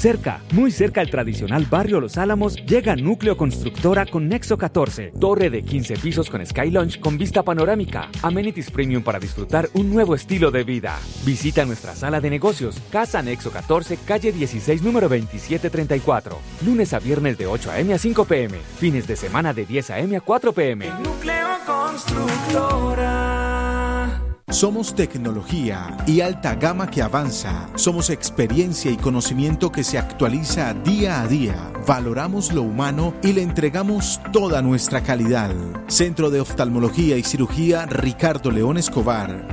Cerca, muy cerca al tradicional barrio Los Álamos, llega Núcleo Constructora con Nexo 14, torre de 15 pisos con Sky Lounge con vista panorámica, amenities premium para disfrutar un nuevo estilo de vida. Visita nuestra sala de negocios, Casa Nexo 14, calle 16, número 2734, lunes a viernes de 8 a.m. a 5 p.m., fines de semana de 10 a.m. a 4 p.m. Núcleo Constructora. Somos tecnología y alta gama que avanza. Somos experiencia y conocimiento que se actualiza día a día. Valoramos lo humano y le entregamos toda nuestra calidad. Centro de Oftalmología y Cirugía Ricardo León Escobar,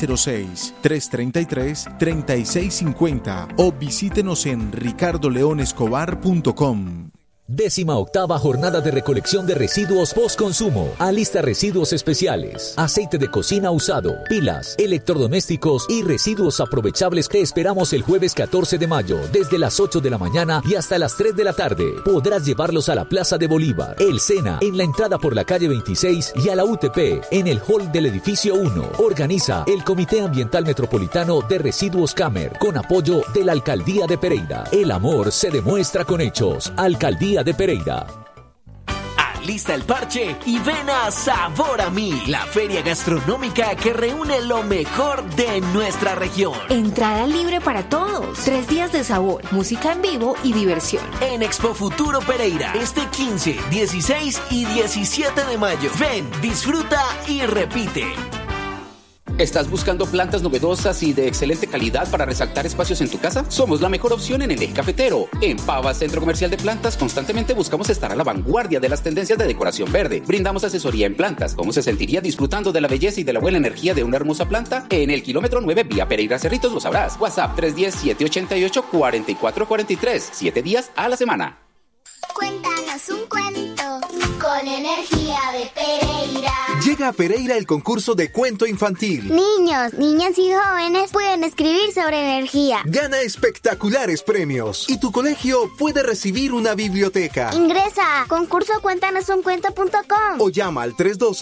606-333-3650 o visítenos en ricardoleonescobar.com. 18ª jornada de recolección de residuos post-consumo. Alista residuos especiales, aceite de cocina usado, pilas, electrodomésticos y residuos aprovechables que esperamos el jueves 14 de mayo desde las 8 de la mañana y hasta las 3 de la tarde. Podrás llevarlos a la Plaza de Bolívar, El Sena, en la entrada por la calle 26 y a la UTP en el hall del edificio 1. Organiza el Comité Ambiental Metropolitano de Residuos Camer con apoyo de la Alcaldía de Pereira. El amor se demuestra con hechos. Alcaldía de Pereira. Alista el parche y ven a Sabor a Mí, la feria gastronómica que reúne lo mejor de nuestra región. Entrada libre para todos. 3 días de sabor, música en vivo y diversión. En Expo Futuro Pereira, este 15, 16 y 17 de mayo. Ven, disfruta y repite. ¿Estás buscando plantas novedosas y de excelente calidad para resaltar espacios en tu casa? Somos la mejor opción en el eje cafetero. En Pava, Centro Comercial de Plantas, constantemente buscamos estar a la vanguardia de las tendencias de decoración verde. Brindamos asesoría en plantas. ¿Cómo se sentiría disfrutando de la belleza y de la buena energía de una hermosa planta? En el kilómetro 9 vía Pereira Cerritos lo sabrás. WhatsApp 310-788-4443. 7 días a la semana. Cuéntanos un cuento con energía de Pereira. Llega a Pereira el concurso de cuento infantil. Niños, niñas y jóvenes pueden escribir sobre energía. Gana espectaculares premios y tu colegio puede recibir una biblioteca. Ingresa a concursocuéntanosuncuento.com o llama al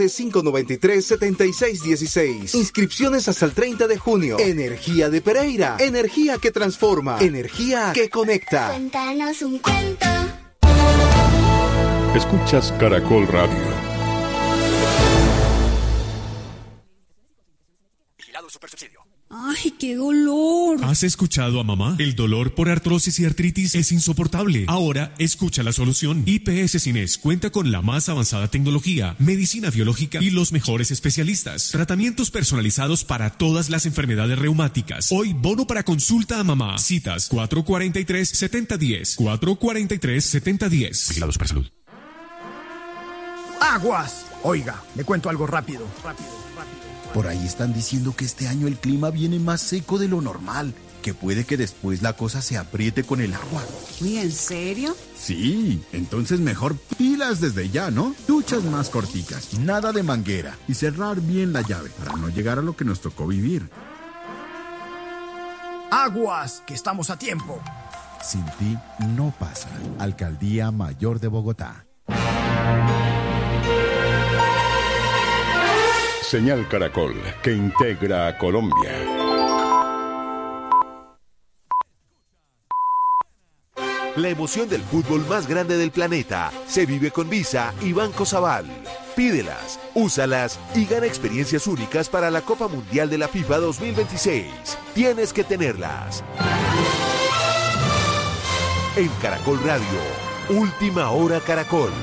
312-593-7616. Inscripciones hasta el 30 de junio. Energía de Pereira. Energía que transforma. Energía que conecta. Cuéntanos un cuento. Escuchas Caracol Radio. Vigilado Supersubsidio. ¡Ay, qué dolor! ¿Has escuchado a mamá? El dolor por artrosis y artritis es insoportable. Ahora, escucha la solución. IPS Cines cuenta con la más avanzada tecnología, medicina biológica y los mejores especialistas. Tratamientos personalizados para todas las enfermedades reumáticas. Hoy, bono para consulta a mamá. Citas 443-7010. 443-7010. Vigilado Supersalud. ¡Aguas! Oiga, le cuento algo rápido. Por ahí están diciendo que este año el clima viene más seco de lo normal, que puede que después la cosa se apriete con el agua. ¿Y en serio? Sí, entonces mejor pilas desde ya, ¿no? Duchas más corticas, nada de manguera y cerrar bien la llave para no llegar a lo que nos tocó vivir. ¡Aguas! Que estamos a tiempo. Sin ti no pasa. Alcaldía Mayor de Bogotá. Señal Caracol, que integra a Colombia. La emoción del fútbol más grande del planeta se vive con Visa y Banco Sabal. Pídelas, úsalas y gana experiencias únicas para la Copa Mundial de la FIFA 2026. Tienes que tenerlas. En Caracol Radio, Última Hora Caracol.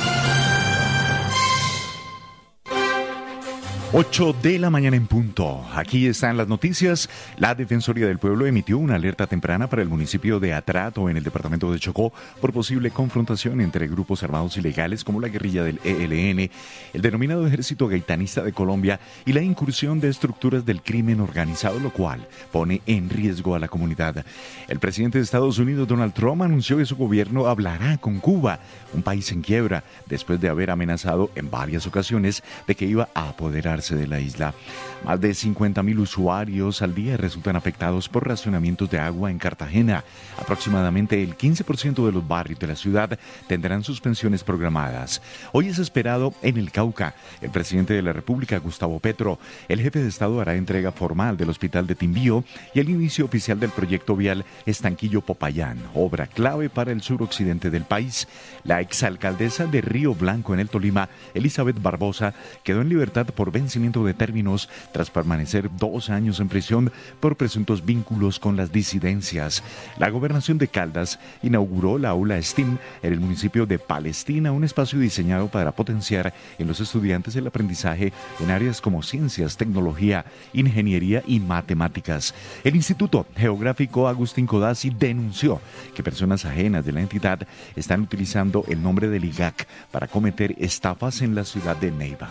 8 de la mañana en punto. Aquí están las noticias. La Defensoría del Pueblo emitió una alerta temprana para el municipio de Atrato, en el departamento de Chocó, por posible confrontación entre grupos armados ilegales como la guerrilla del ELN, el denominado Ejército Gaitanista de Colombia y la incursión de estructuras del crimen organizado, lo cual pone en riesgo a la comunidad. El presidente de Estados Unidos, Donald Trump, anunció que su gobierno hablará con Cuba, un país en quiebra, después de haber amenazado en varias ocasiones de que iba a apoderar retirarse de la isla. Más de 50.000 usuarios al día resultan afectados por racionamientos de agua en Cartagena. Aproximadamente el 15% de los barrios de la ciudad tendrán suspensiones programadas. Hoy es esperado en el Cauca. El presidente de la República, Gustavo Petro, el jefe de Estado hará entrega formal del Hospital de Timbío y el inicio oficial del proyecto vial Estanquillo-Popayán, obra clave para el suroccidente del país. La exalcaldesa de Río Blanco en el Tolima, Elizabeth Barbosa, quedó en libertad por vencimiento de términos tras permanecer 2 años en prisión por presuntos vínculos con las disidencias. La gobernación de Caldas inauguró la aula STEAM en el municipio de Palestina, un espacio diseñado para potenciar en los estudiantes el aprendizaje en áreas como ciencias, tecnología, ingeniería y matemáticas. El Instituto Geográfico Agustín Codazzi denunció que personas ajenas de la entidad están utilizando el nombre del IGAC para cometer estafas en la ciudad de Neiva.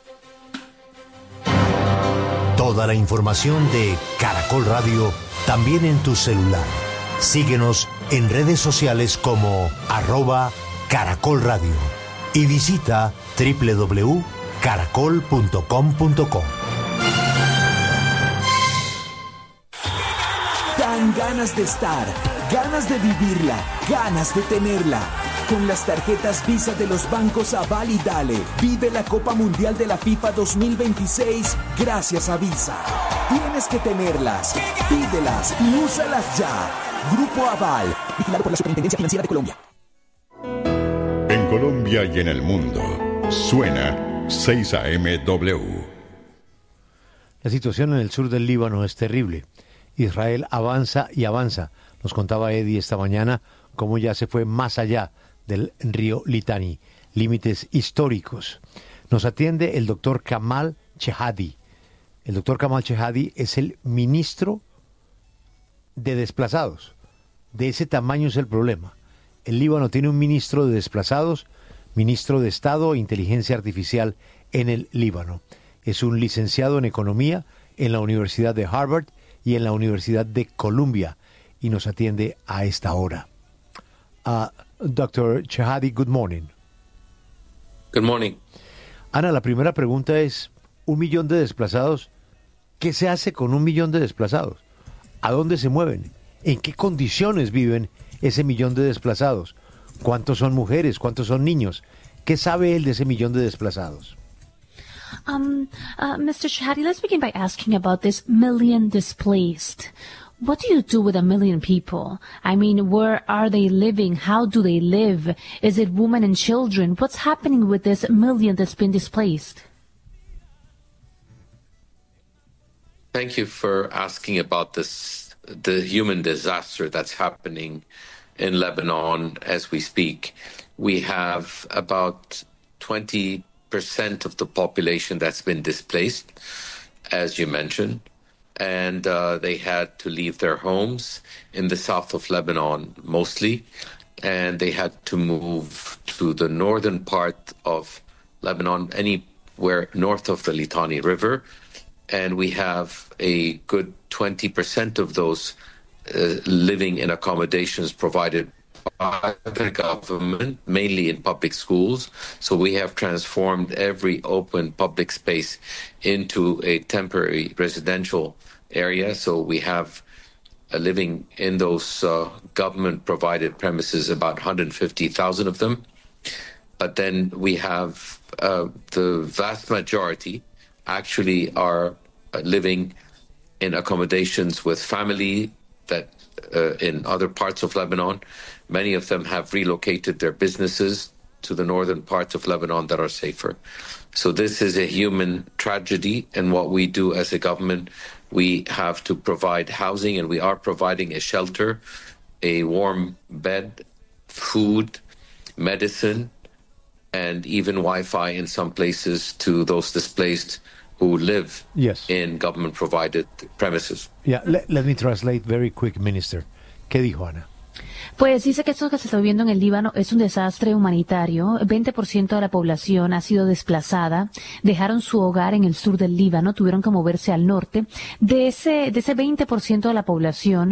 Toda la información de Caracol Radio también en tu celular. Síguenos en redes sociales como @Caracol Radio y visita www.caracol.com.co. Dan ganas de estar, ganas de vivirla, ganas de tenerla. Con las tarjetas Visa de los bancos Aval y Dale, vive la Copa Mundial de la FIFA 2026 gracias a Visa. Tienes que tenerlas, pídelas y úsalas ya. Grupo Aval, vigilado por la Superintendencia Financiera de Colombia. En Colombia y en el mundo, suena 6 AM-W. La situación en el sur del Líbano es terrible. Israel avanza y avanza. Nos contaba Eddie esta mañana cómo ya se fue más allá del río Litani, límites históricos. Nos atiende el doctor Kamal Chehadi. El doctor Kamal Chehadi es el ministro de desplazados. De ese tamaño es el problema. El Líbano tiene un ministro de desplazados, ministro de Estado e Inteligencia Artificial en el Líbano. Es un licenciado en Economía en la Universidad de Harvard y en la Universidad de Columbia y nos atiende a esta hora. Dr. Chehadi, good morning. Good morning. Ana, la primera pregunta es, 1 millón de desplazados, ¿qué se hace con 1 millón de desplazados? ¿A dónde se mueven? ¿En qué condiciones viven ese 1 millón de desplazados? ¿Cuántos son mujeres? ¿Cuántos son niños? ¿Qué sabe él de ese 1 millón de desplazados? Mr. Chehadi, let's begin by asking about this 1 million displaced. What do you do with 1 million people? I mean, where are they living? How do they live? Is it women and children? What's happening with this 1 million that's been displaced? Thank you for asking about this, the human disaster that's happening in Lebanon as we speak. We have about 20% of the population that's been displaced, as you mentioned. And they had to leave their homes in the south of Lebanon mostly, and they had to move to the northern part of Lebanon, anywhere north of the Litani River. And we have a good 20% of those living in accommodations provided by the government, mainly in public schools. So we have transformed every open public space into a temporary residential area. So we have living in those government-provided premises, about 150,000 of them. But then we have the vast majority actually are living in accommodations with family that in other parts of Lebanon. Many of them have relocated their businesses to the northern parts of Lebanon that are safer. So this is a human tragedy, and what we do as a government, we have to provide housing, and we are providing a shelter, a warm bed, food, medicine, and even Wi-Fi in some places to those displaced who live in government-provided premises. Yeah, let me translate very quick, Minister. ¿Qué dijo Ana? Pues dice que esto que se está viviendo en el Líbano es un desastre humanitario. 20% de la población ha sido desplazada. Dejaron su hogar en el sur del Líbano, tuvieron que moverse al norte. De ese 20% de la población,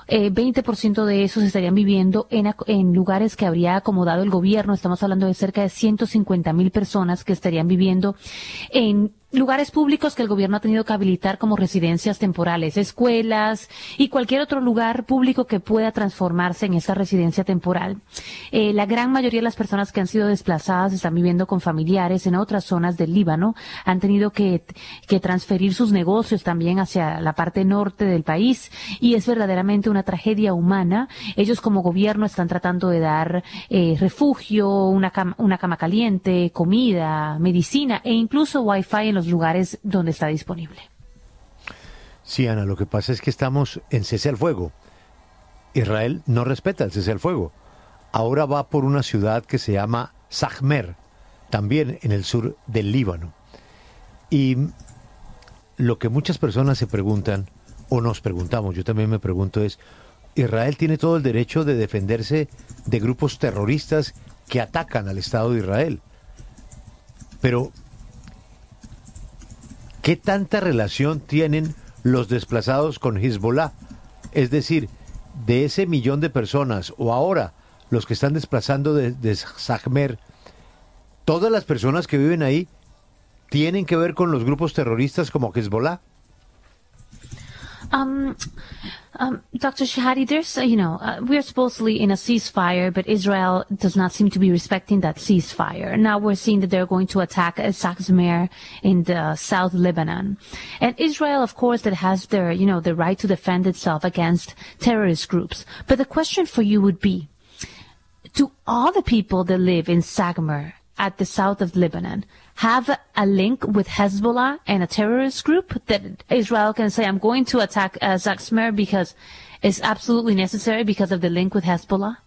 20% de esos estarían viviendo en lugares que habría acomodado el gobierno. Estamos hablando de cerca de 150,000 personas que estarían viviendo en lugares públicos que el gobierno ha tenido que habilitar como residencias temporales, escuelas y cualquier otro lugar público que pueda transformarse en esa residencia temporal. La gran mayoría de las personas que han sido desplazadas están viviendo con familiares en otras zonas del Líbano, han tenido que transferir sus negocios también hacia la parte norte del país y es verdaderamente una tragedia humana. Ellos como gobierno están tratando de dar refugio, una cama caliente, comida, medicina e incluso wifi en los lugares donde está disponible. Sí, Ana, lo que pasa es que estamos en cese al fuego. Israel no respeta el cese al fuego. Ahora va por una ciudad que se llama Sajmer, también en el sur del Líbano. Y lo que muchas personas se preguntan, o nos preguntamos, yo también me pregunto es, Israel tiene todo el derecho de defenderse de grupos terroristas que atacan al Estado de Israel. Pero, ¿qué tanta relación tienen los desplazados con Hezbollah? Es decir, de ese 1.000.000 de personas, o ahora los que están desplazando de Sajmer, ¿todas las personas que viven ahí tienen que ver con los grupos terroristas como Hezbollah? Dr. Shehadi, there's, we're supposedly in a ceasefire, but Israel does not seem to be respecting that ceasefire. Now we're seeing that they're going to attack Sajmer in the South Lebanon. And Israel, of course, that has their, the right to defend itself against terrorist groups. But the question for you would be, do all the people that live in Sajmer at the south of Lebanon have a link with Hezbollah and a terrorist group that Israel can say, I'm going to attack Sajmer because it's absolutely necessary because of the link with Hezbollah?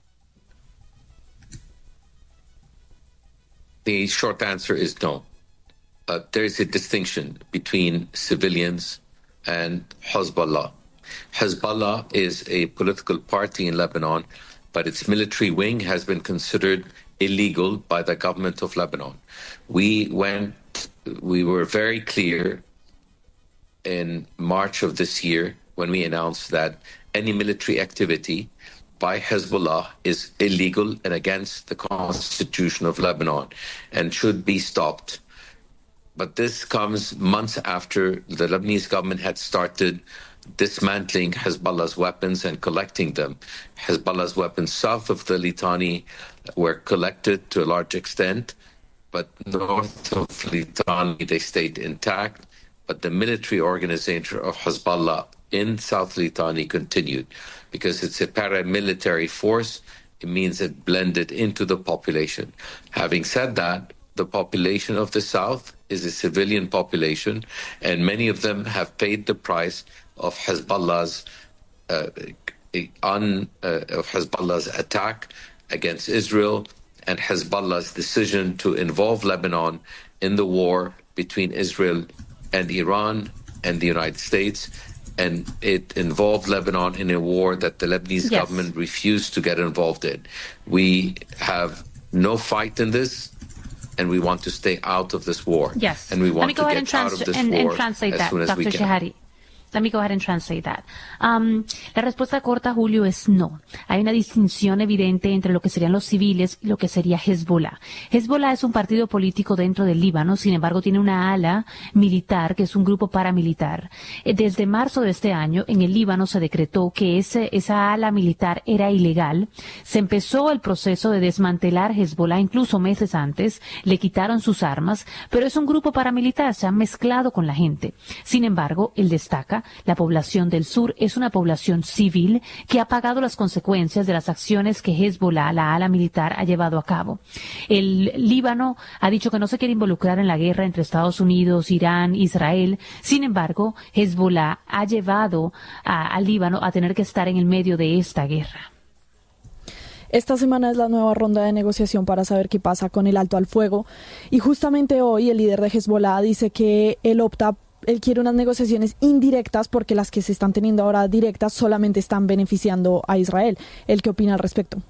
The short answer is no. There is a distinction between civilians and Hezbollah. Hezbollah is a political party in Lebanon, but its military wing has been considered illegal by the government of Lebanon. We were very clear in March of this year when we announced that any military activity by Hezbollah is illegal and against the constitution of Lebanon and should be stopped. But this comes months after the Lebanese government had started dismantling Hezbollah's weapons and collecting them. Hezbollah's weapons south of the Litani were collected to a large extent, but north of Litani they stayed intact. But the military organization of Hezbollah in South Litani continued because it's a paramilitary force. It means it blended into the population. Having said that, the population of the South is a civilian population, and many of them have paid the price of Hezbollah's attack against Israel and Hezbollah's decision to involve Lebanon in the war between Israel and Iran and the United States. And it involved Lebanon in a war that the Lebanese government refused to get involved in. We have no fight in this, and we want to stay out of this war. Yes. And we want to get out of this war as soon as we can. Shehadi. Let me go ahead and translate that. La respuesta corta, Julio, es no. Hay una distinción evidente entre lo que serían los civiles y lo que sería Hezbollah. Hezbollah es un partido político dentro del Líbano, sin embargo tiene una ala militar que es un grupo paramilitar. Desde marzo de este año, en el Líbano se decretó que esa ala militar era ilegal. Se empezó el proceso de desmantelar Hezbollah incluso meses antes, le quitaron sus armas, pero es un grupo paramilitar, se han mezclado con la gente. Sin embargo, él destaca, la población del sur es una población civil que ha pagado las consecuencias de las acciones que Hezbollah, la ala militar, ha llevado a cabo. El Líbano ha dicho que no se quiere involucrar en la guerra entre Estados Unidos, Irán, Israel. Sin embargo, Hezbollah ha llevado al Líbano a tener que estar en el medio de esta guerra. Esta semana es la nueva ronda de negociación para saber qué pasa con el alto al fuego. Y justamente hoy el líder de Hezbollah dice que él quiere unas negociaciones indirectas porque las que se están teniendo ahora directas solamente están beneficiando a Israel. ¿El qué opina al respecto?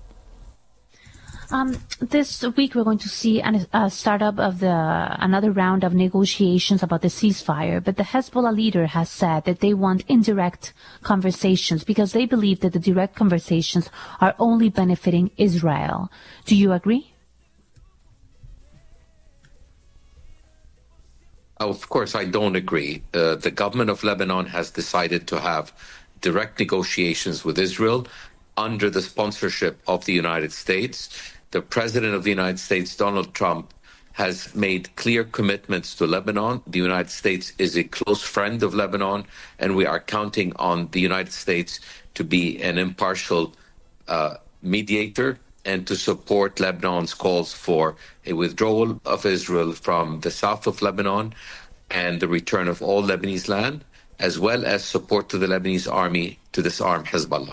This week we're going to see a startup of another round of negotiations about the ceasefire, but the Hezbollah leader has said that they want indirect conversations because they believe that the direct conversations are only benefiting Israel. Do you agree? Of course, I don't agree. The government of Lebanon has decided to have direct negotiations with Israel under the sponsorship of the United States. The President of the United States, Donald Trump, has made clear commitments to Lebanon. The United States is a close friend of Lebanon, and we are counting on the United States to be an impartial mediator and to support Lebanon's calls for a withdrawal of Israel from the south of Lebanon and the return of all Lebanese land, as well as support to the Lebanese army to disarm Hezbollah.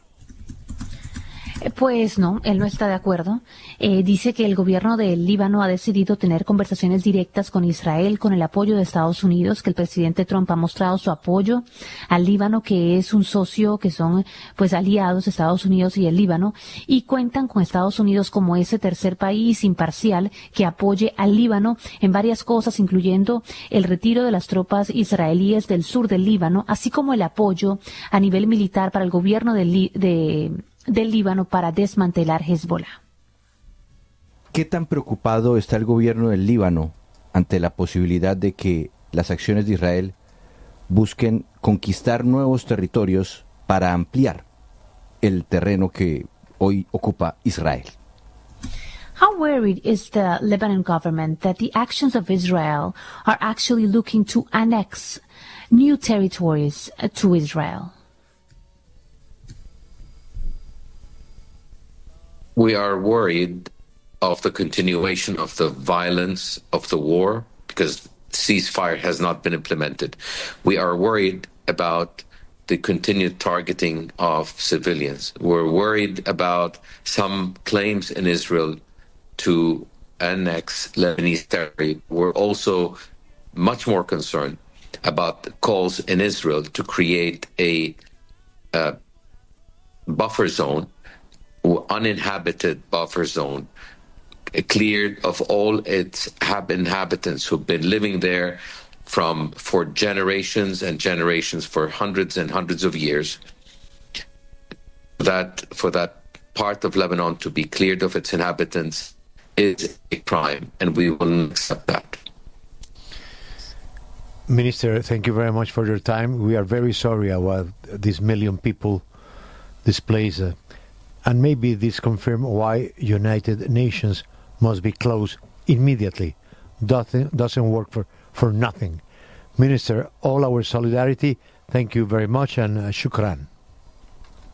Pues no, él no está de acuerdo. Dice que el gobierno del Líbano ha decidido tener conversaciones directas con Israel con el apoyo de Estados Unidos, que el presidente Trump ha mostrado su apoyo al Líbano, que es un socio, que son pues aliados Estados Unidos y el Líbano, y cuentan con Estados Unidos como ese tercer país imparcial que apoye al Líbano en varias cosas, incluyendo el retiro de las tropas israelíes del sur del Líbano, así como el apoyo a nivel militar para el gobierno del Líbano para desmantelar Hezbollah. ¿Qué tan preocupado está el gobierno del Líbano ante la posibilidad de que las acciones de Israel busquen conquistar nuevos territorios para ampliar el terreno que hoy ocupa Israel? How worried is the Lebanon government that the actions of Israel are actually looking to annex new territories to Israel? We are worried of the continuation of the violence of the war because ceasefire has not been implemented. We are worried about the continued targeting of civilians. We're worried about some claims in Israel to annex Lebanese territory. We're also much more concerned about the calls in Israel to create a buffer zone, uninhabited buffer zone, cleared of all its inhabitants who've been living there for generations and generations, for hundreds and hundreds of years. That for that part of Lebanon to be cleared of its inhabitants is a crime, and we will not accept that. Minister, thank you very much for your time. We are very sorry about these million people displaced. And maybe this confirms why United Nations must be closed immediately. Doesn't work for nothing. Minister, all our solidarity. Thank you very much and shukran.